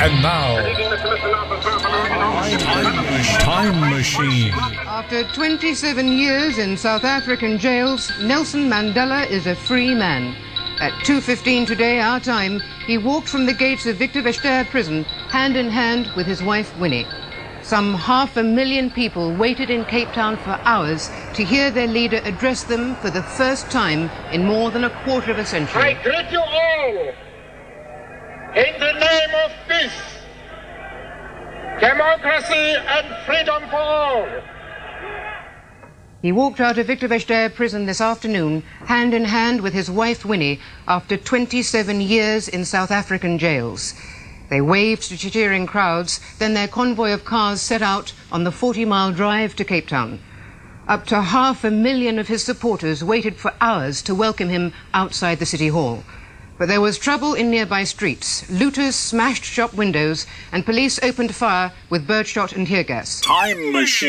And now, Time Machine. After 27 years in South African jails, Nelson Mandela is a free man. At 2:15 today, our time, he walked from the gates of Victor Verster prison hand in hand with his wife Winnie. Some 500,000 people waited in Cape Town for hours to hear their leader address them for the first time in more than a quarter of a century. I greet you all in the name of peace, democracy and freedom for all. He walked out of Victor Verster prison this afternoon, hand in hand with his wife Winnie, after 27 years in South African jails. They waved to cheering crowds, then their convoy of cars set out on the 40-mile drive to Cape Town. Up to 500,000 of his supporters waited for hours to welcome him outside the City Hall. But there was trouble in nearby streets. Looters smashed shop windows and police opened fire with birdshot and tear gas. Time Machine.